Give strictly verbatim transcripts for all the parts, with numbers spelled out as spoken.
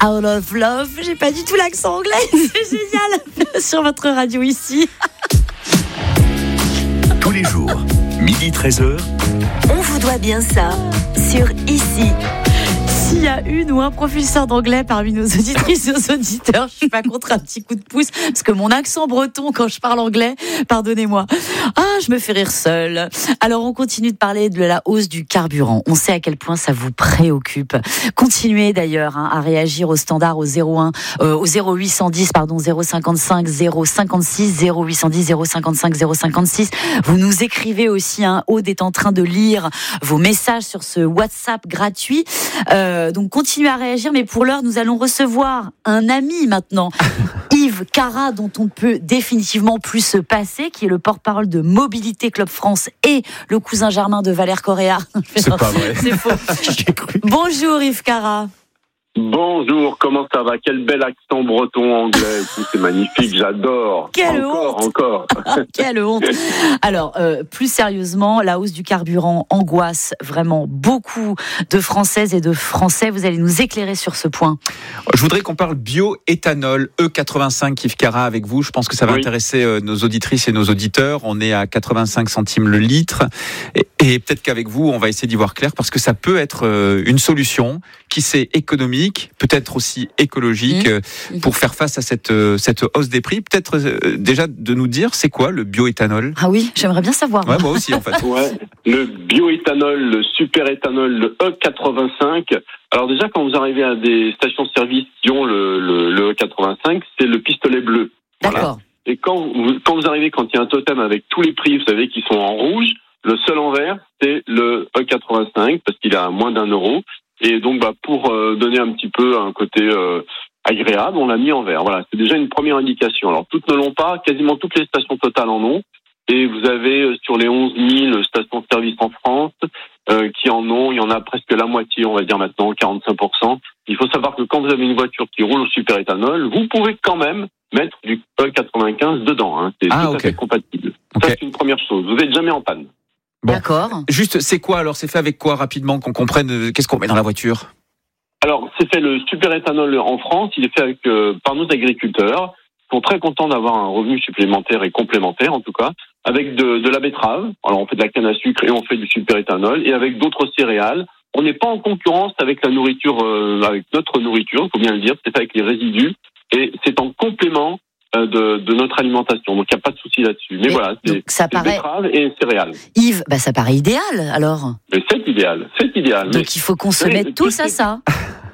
Out of Love. J'ai pas du tout l'accent anglais, c'est génial. Sur votre radio ici. Tous les jours, midi treize heures. On vous doit bien ça sur Ici. S'il y a une ou un professeur d'anglais parmi nos auditrices et nos auditeurs, je suis pas contre un petit coup de pouce, parce que mon accent breton quand je parle anglais, pardonnez-moi. Ah, je me fais rire seule. Alors, on continue de parler de la hausse du carburant. On sait à quel point ça vous préoccupe. Continuez d'ailleurs hein, à réagir au standard au zéro un, euh, au zéro huit cent dix, pardon, zéro cinquante-cinq, zéro cinquante-six, zéro huit cent dix, zéro cinquante-cinq, zéro cinquante-six. Vous nous écrivez aussi, hein, Aude est en train de lire vos messages sur ce WhatsApp gratuit. Euh, donc continuez à réagir, mais pour l'heure nous allons recevoir un ami maintenant, Yves Cara, dont on ne peut définitivement plus se passer, qui est le porte-parole de Mobilité Club France et le cousin germain de Valère Correa. C'est pas vrai. C'est faux. J'ai cru. Bonjour Yves Cara. Bonjour, comment ça va? Quel bel accent breton anglais, c'est magnifique, j'adore. Quelle encore, honte. encore. Quelle honte. Alors, euh, plus sérieusement, la hausse du carburant angoisse vraiment beaucoup de Françaises et de Français. Vous allez nous éclairer sur ce point. Je voudrais qu'on parle bioéthanol E quatre-vingt-cinq, Yves Cara, avec vous. Je pense que ça va Oui. intéresser euh, nos auditrices et nos auditeurs. On est à quatre-vingt-cinq centimes le litre. Et, et peut-être qu'avec vous, on va essayer d'y voir clair, parce que ça peut être euh, une solution qui s'est économique, peut-être aussi écologique, euh, Mmh. pour faire face à cette, euh, cette hausse des prix. Peut-être euh, déjà de nous dire, c'est quoi le bioéthanol? Ah oui, j'aimerais bien savoir. Ouais, moi aussi, en fait. Ouais, le bioéthanol, le superéthanol, le E quatre-vingt-cinq. Alors déjà, quand vous arrivez à des stations-service qui ont le, le, le E quatre-vingt-cinq, c'est le pistolet bleu. D'accord. Voilà. Et quand vous, quand vous arrivez, quand il y a un totem avec tous les prix, vous savez, qui sont en rouge, le seul en vert, c'est le E quatre-vingt-cinq, parce qu'il est à moins d'un euro. Et donc, bah, pour euh, donner un petit peu un côté euh, agréable, on l'a mis en vert. Voilà, c'est déjà une première indication. Alors, toutes ne l'ont pas, quasiment toutes les stations Total en ont. Et vous avez euh, sur les onze mille stations-service en France euh, qui en ont, il y en a presque la moitié, on va dire maintenant, quarante-cinq pour cent. Il faut savoir que quand vous avez une voiture qui roule au superéthanol, vous pouvez quand même mettre du E quatre-vingt-quinze dedans. Hein. C'est Ah, tout ok. à fait compatible. Ok. Ça, c'est une première chose. Vous n'êtes jamais en panne. Bon. D'accord. Juste, c'est quoi alors? C'est fait avec quoi rapidement, qu'on comprenne euh, qu'est-ce qu'on met dans la voiture? Alors, c'est fait le superéthanol en France. Il est fait avec, euh, par nos agriculteurs. Ils sont très contents d'avoir un revenu supplémentaire et complémentaire, en tout cas, avec de, de la betterave. Alors, on fait de la canne à sucre et on fait du superéthanol, et avec d'autres céréales. On n'est pas en concurrence avec la nourriture, euh, avec notre nourriture, il faut bien le dire. C'est fait avec les résidus, et c'est en complément euh, de, de notre alimentation. Donc, il n'y a pas de souci là-dessus. Mais, Mais voilà, c'est, donc, ça c'est paraît- betterave et céréales. Yves, bah, ça paraît idéal alors. Mais c'est idéal, c'est idéal. Mais Donc il faut qu'on se Oui, mette tout tous à ce- ça.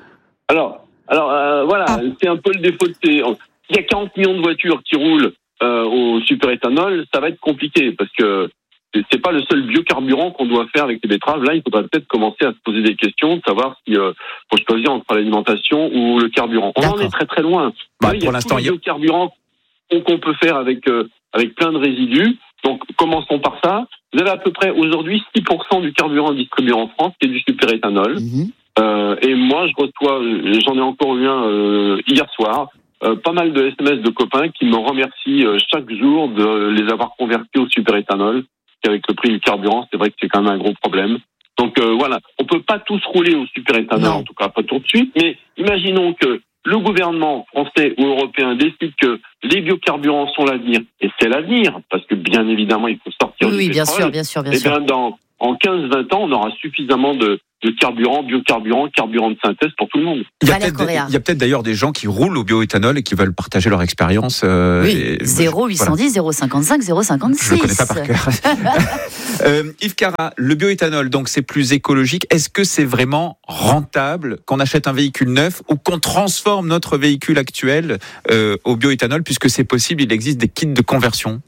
Alors, alors euh, voilà, Ah. c'est un peu le défaut de ces... Il y a quarante millions de voitures qui roulent euh, au superéthanol, ça va être compliqué parce que c'est- c'est pas le seul biocarburant qu'on doit faire avec les betteraves. Là, il faudra peut-être commencer à se poser des questions, de savoir si euh, faut choisir entre l'alimentation ou le carburant. On en D'accord. est très très loin. Bah, Vous voyez, il y pour a l'instant, tous les il y a- biocarburants qu'on qu'on peut faire avec euh, avec plein de résidus. Donc, commençons par ça. Vous avez à peu près aujourd'hui six pour cent du carburant distribué en France qui est du superéthanol. Mhm. Euh, et moi, je reçois, j'en ai encore eu un euh, hier soir, euh, pas mal de S M S de copains qui me remercient euh, chaque jour de les avoir convertis au superéthanol. Avec le prix du carburant, c'est vrai que c'est quand même un gros problème. Donc euh, voilà, on peut pas tous rouler au superéthanol, Non. en tout cas pas tout de suite. Mais imaginons que le gouvernement français ou européen décide que les biocarburants sont l'avenir, et c'est l'avenir, parce que bien évidemment, il faut sortir Oui, du oui, bien pétrole. sûr, bien sûr, bien Eh sûr. bien, dans en quinze vingt ans, on aura suffisamment de, de carburant, biocarburant, carburant de synthèse pour tout le monde. Il y a Valère peut-être, Correa. il y a peut-être d'ailleurs des gens qui roulent au bioéthanol et qui veulent partager leur expérience. euh, Oui, et- zéro huit cent dix, zéro cinquante-cinq, zéro cinquante-six. Je ne connais pas par cœur. euh, Yves Cara, le bioéthanol, donc c'est plus écologique. Est-ce que c'est vraiment rentable qu'on achète un véhicule neuf ou qu'on transforme notre véhicule actuel euh, au bioéthanol, puisque c'est possible, il existe des kits de conversion?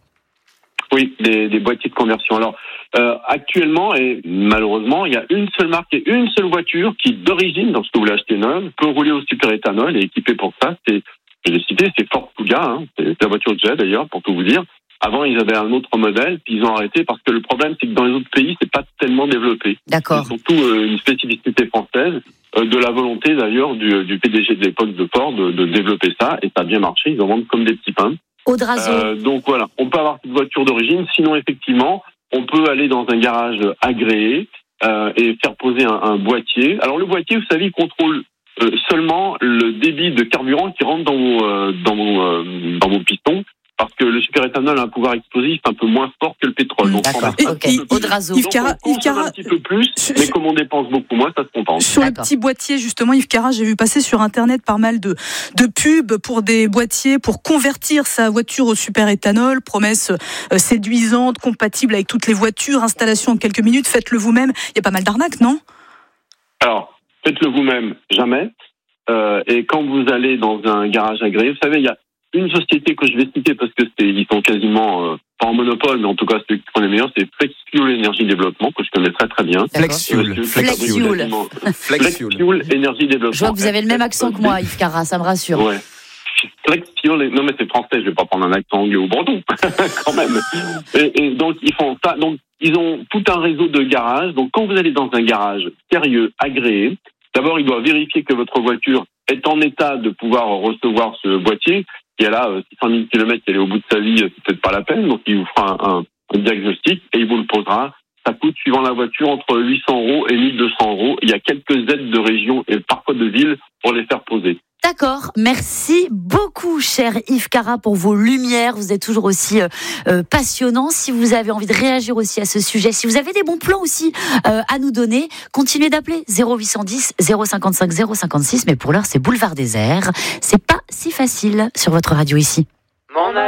Oui, des, des boîtiers de conversion. Alors, euh, actuellement, et malheureusement, il y a une seule marque et une seule voiture qui, d'origine, lorsque vous l'achetez neuve, peut rouler au superéthanol et équipée pour ça. C'est, je l'ai cité, c'est Ford Kuga, hein. C'est la voiture que j'ai d'ailleurs, pour tout vous dire. Avant, ils avaient un autre modèle, puis ils ont arrêté parce que le problème, c'est que dans les autres pays, c'est pas tellement développé. D'accord. C'est surtout euh, une spécificité française, euh, de la volonté d'ailleurs du, du P D G de l'époque de Ford de, de développer ça, et ça a bien marché. Ils en vendent comme des petits pains. Audrazo. Euh, donc voilà, on peut avoir cette voiture d'origine. Sinon, effectivement, on peut aller dans un garage agréé euh, et faire poser un, un boîtier. Alors le boîtier, vous savez, il contrôle euh, seulement le débit de carburant qui rentre dans vos, euh, dans vos, euh, dans vos pistons. Parce que le superéthanol a un pouvoir explosif un peu moins fort que le pétrole. Donc, D'accord, on ok. Yves, Audrazo. Yves Cara, on consomme un petit peu plus, mais comme on dépense beaucoup moins, ça se compense. Sur D'accord. le petit boîtier, justement, Yves Cara, j'ai vu passer sur Internet pas mal de, de pubs pour des boîtiers pour convertir sa voiture au superéthanol. Promesse euh, séduisante, compatible avec toutes les voitures, installation en quelques minutes, faites-le vous-même. Il y a pas mal d'arnaques, non ? Alors, faites-le vous-même, jamais. Euh, et quand vous allez dans un garage agréé, vous savez, il y a une société que je vais citer parce que c'est, ils sont quasiment euh, pas en monopole, mais en tout cas ceux qui sont les meilleurs, c'est FlexFuel Énergie Développement, que je connais très très bien. Flexfuel. Euh, Flexfuel. Flexfuel. FlexFuel Énergie Développement. Je vois que vous avez le même accent que moi, Yves Cara, ça me rassure. Ouais. FlexFuel, non mais c'est français, je vais pas prendre un accent anglais ou breton, quand même. Et, et donc ils font ça, donc ils ont tout un réseau de garages. Donc quand vous allez dans un garage sérieux, agréé, d'abord il doit vérifier que votre voiture est en état de pouvoir recevoir ce boîtier. Et elle a six cent mille kilomètres, elle est au bout de sa vie, c'est peut-être pas la peine, donc il vous fera un, un, un diagnostic et il vous le posera. Ça coûte, suivant la voiture, entre huit cents euros et mille deux cents euros. Il y a quelques aides de région et parfois de ville pour les faire poser. D'accord, merci beaucoup cher Yves Cara pour vos lumières, vous êtes toujours aussi euh, euh, passionnant. Si vous avez envie de réagir aussi à ce sujet, si vous avez des bons plans aussi euh, à nous donner, continuez d'appeler zéro huit cent dix zéro cinquante-cinq zéro cinquante-six, mais pour l'heure c'est Boulevard Désert, c'est pas si facile sur votre radio ici. Mon